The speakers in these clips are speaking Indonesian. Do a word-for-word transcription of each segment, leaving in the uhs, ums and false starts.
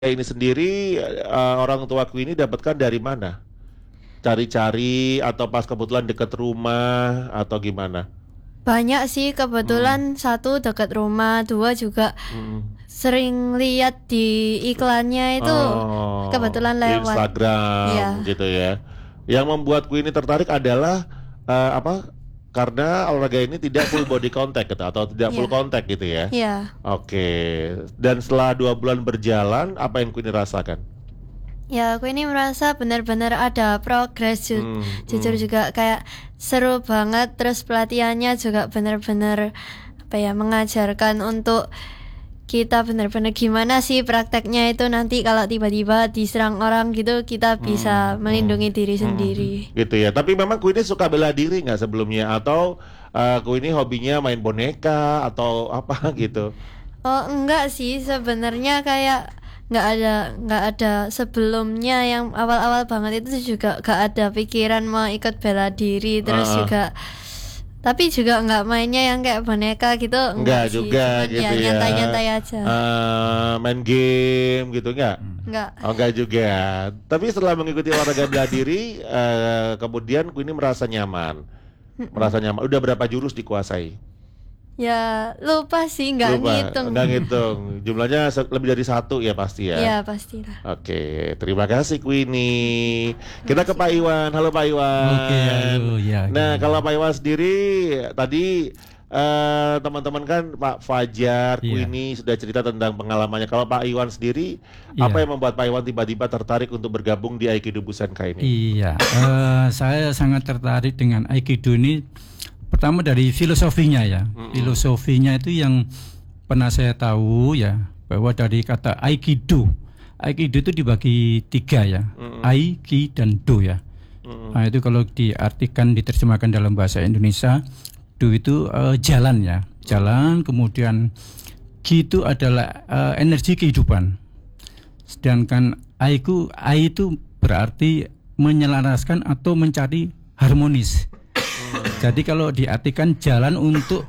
ini sendiri uh, orang tuaku ini dapatkan dari mana? Cari-cari atau pas kebetulan dekat rumah atau gimana? Banyak sih Hmm. kebetulan, satu dekat rumah, dua juga Hmm. sering lihat di iklannya itu Oh, kebetulan di lewat. Instagram Ya, gitu ya. Yang membuatku ini tertarik adalah uh, apa? Karena olahraga ini tidak full body contact gitu, atau tidak full ya, contact gitu ya. ya. Oke. Dan setelah dua bulan berjalan, apa yang ku ini rasakan? Ya, aku ini merasa benar-benar ada progres. Ju- Hmm. jujur Hmm. juga kayak seru banget. Terus pelatihannya juga benar-benar apa ya, mengajarkan untuk kita benar-benar gimana sih prakteknya itu nanti kalau tiba-tiba diserang orang gitu kita Hmm. bisa Hmm. melindungi diri Hmm. sendiri. Gitu ya. Tapi memang ku ini suka bela diri nggak sebelumnya, atau uh, ku ini hobinya main boneka atau apa gitu? Oh enggak sih, sebenarnya kayak nggak ada nggak ada sebelumnya. Yang awal-awal banget itu juga nggak ada pikiran mau ikut bela diri. Terus Uh, juga tapi juga nggak mainnya yang kayak boneka gitu, Enggak enggak sih, juga cuman gitu ya ya. nyantai-nyantai aja. Eh, main game gitu enggak? Enggak. Oh, enggak juga. Tapi setelah mengikuti olahraga bela diri, eh, kemudian ku ini merasa nyaman. Mm-mm. Merasa nyaman. Udah berapa jurus dikuasai? Ya lupa sih, nggak Lupa, ngitung. enggak ngitung. Jumlahnya se- lebih dari satu ya pasti ya. Ya pastilah. Oke, terima kasih Queenie. Kita ke Makasih Pak Kak. Iwan. Halo Pak Oke, Iwan. halo ya, Nah, gimana? kalau Pak Iwan sendiri tadi eh, teman-teman kan Pak Fajar, Iya, Queenie sudah cerita tentang pengalamannya. Kalau Pak Iwan sendiri, apa iya, yang membuat Pak Iwan tiba-tiba tertarik untuk bergabung di Aikido Busenka ini? iya. Eh, saya sangat tertarik dengan Aikido ini. Pertama dari filosofinya ya. Mm-mm. Filosofinya itu yang pernah saya tahu ya, bahwa dari kata Aikido. Aikido itu dibagi tiga ya. Mm-mm. Ai, Ki, dan Do ya. Mm-mm. Nah, itu kalau diartikan, diterjemahkan dalam bahasa Indonesia, Do itu eh, jalan ya. Jalan, kemudian Ki itu adalah eh, energi kehidupan. Sedangkan aiku, ai itu berarti menyelaraskan atau mencari harmonis. Jadi kalau diartikan jalan untuk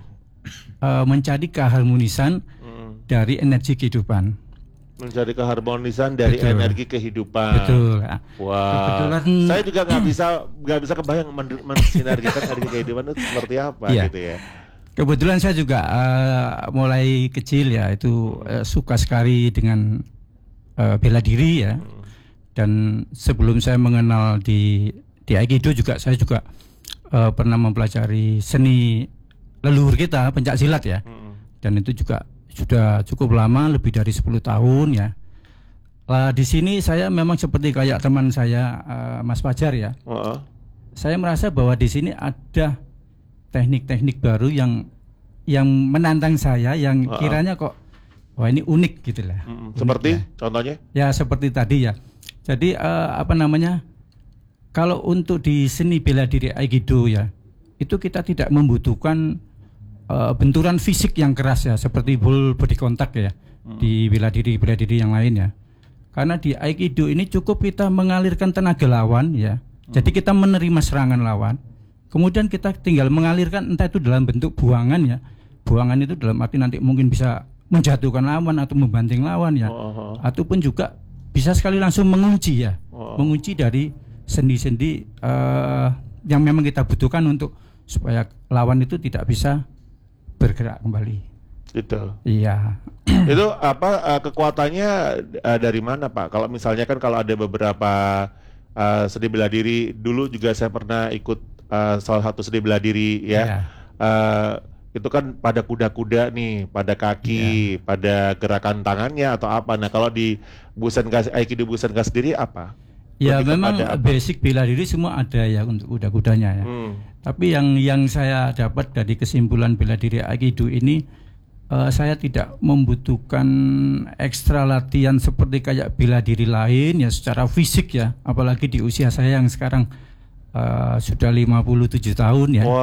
uh, mencari keharmonisan Mm-mm. dari energi kehidupan. Mencari keharmonisan dari Betul, energi kehidupan. betul. Nah, Wah, kebetulan, saya juga nggak bisa nggak bisa kebayang men- mensinergikan energi kehidupan itu seperti apa iya. gitu ya. Kebetulan saya juga uh, mulai kecil ya itu uh, suka sekali dengan uh, bela diri ya. Hmm. Dan sebelum saya mengenal di di Aikido juga saya juga uh, pernah mempelajari seni leluhur kita, pencak silat ya. Hmm. Dan itu juga sudah cukup lama, lebih dari sepuluh tahun ya. Lah di sini saya memang seperti kayak teman saya uh, Mas Fajar ya. Heeh. Saya merasa bahwa di sini ada teknik-teknik baru yang yang menantang saya, yang Heeh. kiranya kok wah ini unik gitu lah. Hmm. Unik Seperti ya. contohnya? Ya seperti tadi ya. Jadi uh, apa namanya? Kalau untuk di seni bela diri Aikido ya, itu kita tidak membutuhkan uh, benturan fisik yang keras ya, seperti full body contact ya, Hmm. di bela diri bela diri yang lain ya. Karena di Aikido ini cukup kita mengalirkan tenaga lawan ya. Jadi kita menerima serangan lawan, kemudian kita tinggal mengalirkan, entah itu dalam bentuk buangan ya. Buangan itu dalam arti nanti mungkin bisa menjatuhkan lawan atau membanting lawan ya, Oh, oh, ataupun juga bisa sekali langsung mengunci ya, oh. mengunci dari sendi-sendi eh, yang memang kita butuhkan untuk supaya lawan itu tidak bisa bergerak kembali. Gitu. Iya. Itu apa eh, kekuatannya eh, dari mana Pak? Kalau misalnya kan kalau ada beberapa eh, seni bela diri, dulu juga saya pernah ikut eh, salah satu seni bela diri ya. Iya. Eh, itu kan pada kuda-kuda nih, pada kaki, pada gerakan tangannya atau apa. Nah, kalau di Busenka Aikido Busenka sendiri apa? Ya Lebih memang kepada apa? basic bela diri semua ada ya untuk kuda-kudanya ya. Hmm. Tapi yang yang saya dapat dari kesimpulan bela diri Aikido ini, eh, saya tidak membutuhkan ekstra latihan seperti kayak bela diri lain ya secara fisik ya, apalagi di usia saya yang sekarang eh, sudah lima puluh tujuh tahun ya.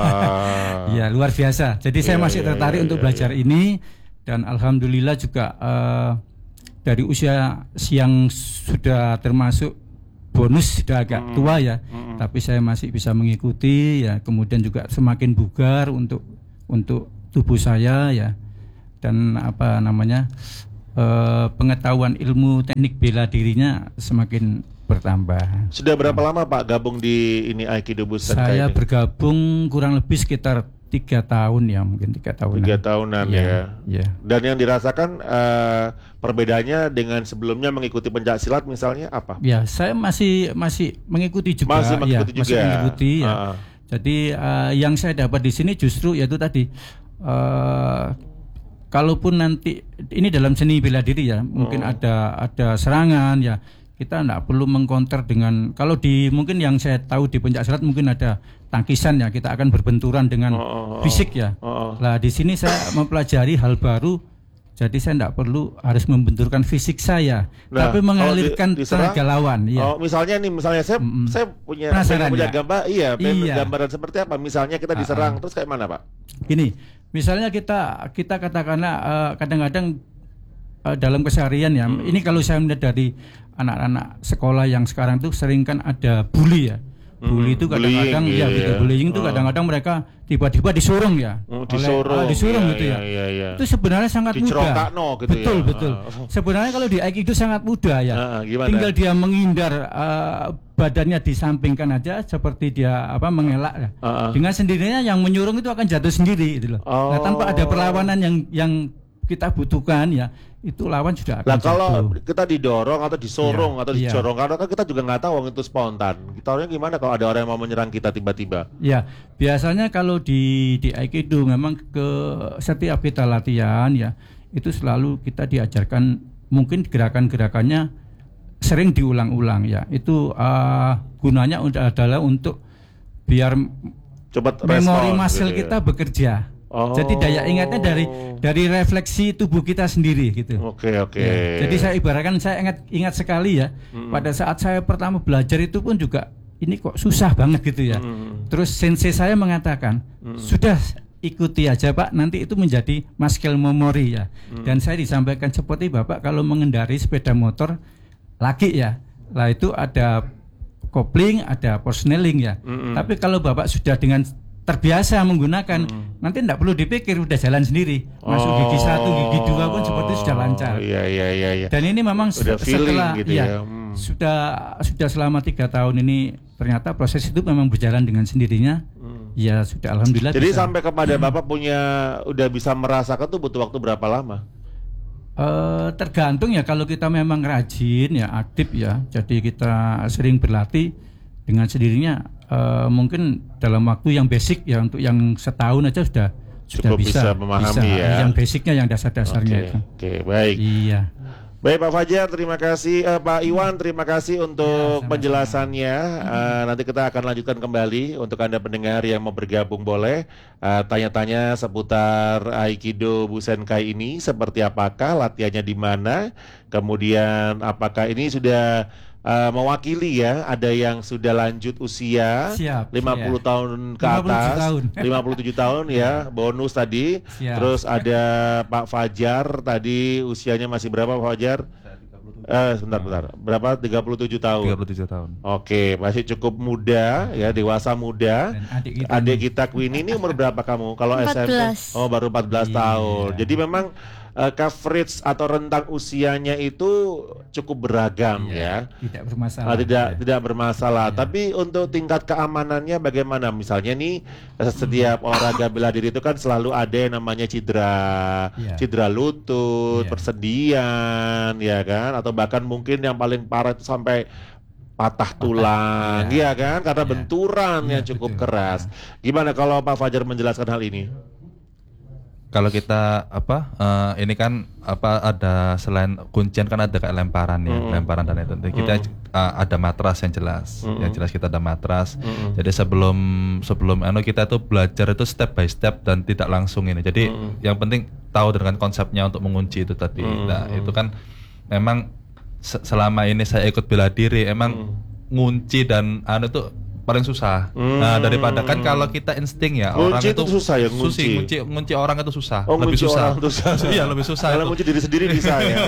Wah. Ya luar biasa. Jadi saya Iya, masih iya, tertarik iya, untuk iya, belajar iya. ini, dan alhamdulillah juga eh, dari usia yang sudah termasuk bonus sudah agak Mm-mm. tua ya, Mm-mm. tapi saya masih bisa mengikuti ya, kemudian juga semakin bugar untuk untuk tubuh saya ya, dan apa namanya eh, pengetahuan ilmu teknik bela dirinya semakin bertambah. Sudah berapa lama Pak gabung di ini Aikido Busenkai Saya ini? bergabung kurang lebih sekitar tiga tahun ya, mungkin tiga tahunan. Tiga tahunan ya. ya. ya. Dan yang dirasakan eh, perbedaannya dengan sebelumnya mengikuti pencak silat misalnya apa? Ya, saya masih masih mengikuti juga. Masih mengikuti ya, juga. Masih mengikuti ya. Uh-uh. Jadi uh, yang saya dapat di sini justru yaitu tadi, uh, kalaupun nanti ini dalam seni bela diri ya, mungkin Oh. ada ada serangan ya, kita tidak perlu mengcounter dengan, kalau di mungkin yang saya tahu di pencak silat mungkin ada tangkisan ya, kita akan berbenturan dengan Oh, oh, oh. fisik ya. Oh, oh. Nah di sini saya mempelajari hal baru, jadi saya tidak perlu harus membenturkan fisik saya, Nah, tapi mengalirkan kalau di- diserang, tenaga lawan. Ya. Oh, misalnya nih, misalnya saya Mm-mm. saya punya Penasaran pengen punya ya? gambar, iya, pengen Iya. gambaran seperti apa? Misalnya kita diserang, terus kayak mana Pak? Gini, misalnya kita kita katakanlah eh, kadang-kadang eh, dalam keseharian ya, Hmm. ini kalau saya melihat dari anak-anak sekolah yang sekarang tuh sering kan ada bully ya. Bully Hmm, itu kadang-kadang bullying, ya, iya. gitu. Bullying itu Oh. kadang-kadang mereka tiba-tiba disorong ya. Oh, oleh- disorong, ah, disorong iya, gitu ya. iya, iya, iya. Itu sebenarnya sangat mudah. Dicerokakno gitu ya. betul, betul. Ah. Sebenarnya kalau di Aikido sangat mudah ya. Ah, gimana? Tinggal dia menghindar, eh, badannya disampingkan aja seperti dia apa mengelak ya. Ah, ah. Dengan sendirinya yang menyurung itu akan jatuh sendiri gitu loh. Nah, Oh. tanpa ada perlawanan yang yang kita butuhkan ya, itu lawan sudah akan Lah kalau jatuh. kita didorong atau disorong Iya, atau iya. dicorong, karena kan kita juga nggak tahu wong itu spontan. Kita orangnya gimana kalau ada orang yang mau menyerang kita tiba-tiba? Ya, biasanya kalau di di Aikido memang ke setiap kita latihan ya, itu selalu kita diajarkan mungkin gerakan-gerakannya sering diulang-ulang ya. Itu uh, gunanya untuk adalah untuk biar Cepat memori respon, muscle gitu ya. kita bekerja. Oh. Jadi daya ingatnya dari dari refleksi tubuh kita sendiri gitu. Oke, oke. Ya, jadi saya ibaratkan saya ingat ingat sekali ya, Mm-mm. pada saat saya pertama belajar itu pun juga ini kok susah banget gitu ya. Mm-mm. Terus sensei saya mengatakan, sudah ikuti aja Pak, nanti itu menjadi muscle memory ya. Dan saya disampaikan seperti Bapak kalau mengendarai sepeda motor lagi ya, lah itu ada kopling, ada persneling ya. Mm-mm. Tapi kalau Bapak sudah dengan terbiasa menggunakan, nanti tidak perlu dipikir, udah jalan sendiri. Masuk gigi satu, gigi dua pun seperti sudah lancar. Iya, iya, iya, iya. Dan ini memang Udah se- feeling setelah gitu ya, ya. Hmm. sudah sudah selama tiga tahun ini ternyata proses itu memang berjalan dengan sendirinya. Hmm. Ya sudah alhamdulillah. Jadi bisa. sampai kepada Bapak punya udah bisa merasakan tuh butuh waktu berapa lama? Eh, tergantung ya, kalau kita memang rajin ya, aktif ya, jadi kita sering berlatih dengan sendirinya, eh, mungkin dalam waktu yang basic ya, untuk yang setahun aja sudah sudah Cukup bisa, bisa memahami bisa. ya. Yang basicnya, yang dasar-dasarnya Oke, itu. oke, baik. Iya. Baik Pak Fajar, terima kasih. Eh, Pak Iwan, terima kasih untuk sama-sama. penjelasannya. Eh, nanti kita akan lanjutkan kembali. Untuk Anda pendengar yang mau bergabung boleh eh, tanya-tanya seputar Aikido Busenkai ini, seperti apakah latihannya di mana, kemudian apakah ini sudah eh, mewakili ya, ada yang sudah lanjut usia Siap, lima puluh siap. tahun ke lima puluh tujuh atas, tahun. lima puluh tujuh tahun ya, bonus tadi. Siap. Terus ada Pak Fajar tadi usianya masih berapa Pak Fajar? Eh, sebentar, bentar. Berapa? tiga puluh tujuh tahun. tiga puluh tujuh tahun. Oke, masih cukup muda ya, dewasa muda. Dan adik kita Adik nih. kita Queenie ini umur berapa kamu? Kalau S M P? empat belas. Oh, baru empat belas Iya. tahun. Jadi memang eh, coverage atau rentang usianya itu cukup beragam ya. Tidak bermasalah. Ah, tidak Ya. tidak bermasalah. Iya. Tapi untuk tingkat keamanannya bagaimana? Misalnya nih eh, setiap olahraga bela diri itu kan selalu ada yang namanya cedera, Iya. cedera lutut, Iya. persendian, ya kan? Atau bahkan mungkin yang paling parah itu sampai patah tulang, iya. ya kan? Karena Iya. benturan Iya, yang cukup betul. keras. Gimana kalau Pak Fajar menjelaskan hal ini? Kalau kita apa eh, ini kan apa ada selain kuncian kan ada kayak lemparan ya, Mm. lemparan dan itu. Kita eh, ada matras yang jelas. Mm. Yang jelas kita ada matras. Mm. Jadi sebelum sebelum anu kita tuh belajar itu step by step dan tidak langsung ini. Jadi Mm. yang penting tahu dengan konsepnya untuk mengunci itu tadi. Mm. Nah, itu kan memang se- selama ini saya ikut bela diri emang ngunci dan anu tuh paling susah. Hmm. Nah, daripada kan kalau kita insting ya Ngunci orang itu itu susah ya, ngunci? Susi, ngunci ngunci orang itu susah. Oh, lebih ngunci susah. orang susah. Iya, lebih susah. Kalau itu. ngunci diri sendiri bisa ya.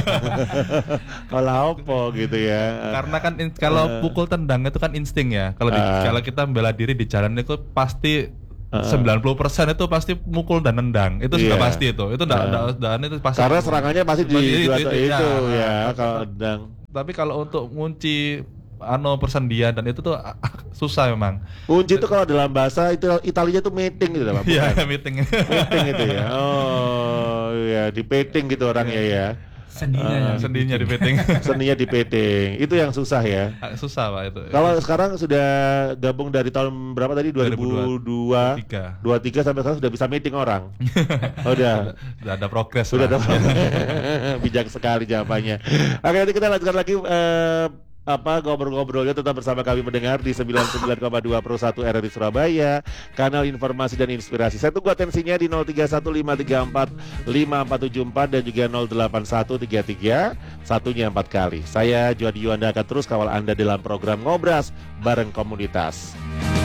Kalau apa gitu ya. Karena kan in- kalau pukul tendang itu kan insting ya. Kalau di- Ah. kalau kita bela diri di jalan itu pasti sembilan puluh persen itu pasti mukul dan nendang. Itu sudah Iya. pasti itu. Itu enggak Uh. dan itu pasti. Karena serangannya pasti di Itu- itu, itu- itu, itu, ya, ya. kalau sedang. Tapi kalau untuk ngunci ano persendian dan itu tuh ah, ah, susah memang. Kunci itu kalau dalam bahasa itu Italia itu meeting gitu Pak. Iya, Bukan? meeting. Meeting itu ya. Oh, ya di peting gitu orangnya ya. Sendinya Ah, yang Sendinya di meeting. Seninya di peting. Itu yang susah ya. Susah Pak itu. Kalau sekarang sudah gabung dari tahun berapa tadi? dua ribu dua tiga. dua tiga sampai sekarang sudah bisa meeting orang. Oh, udah. Sudah ada progres. Sudah Pak. ada. Bijak sekali jawabannya. Oke, nanti kita lanjutkan lagi eh, apa ngobrol-ngobrolnya tetap bersama kami mendengar di sembilan puluh sembilan koma dua Pro satu R R I Surabaya, kanal informasi dan inspirasi. Saya tunggu atensinya di nol tiga satu lima tiga empat lima empat tujuh empat dan juga nol delapan satu tiga tiga satunya empat kali. Saya Juadi Yuanda akan terus kawal Anda dalam program Ngobras bareng komunitas.